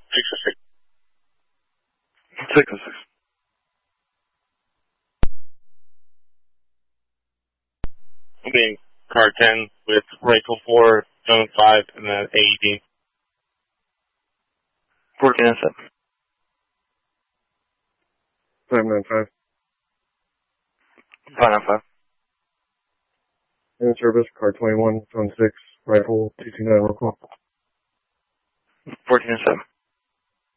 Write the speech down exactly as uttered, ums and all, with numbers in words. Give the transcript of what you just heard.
Six or six. Six and six. I'm being car ten with rifle four, zone five, and then A E D. Fourteen and seven. Five nine five. Five nine five. In service, car twenty-one, zone six, rifle two two nine, roll call. Fourteen and seven.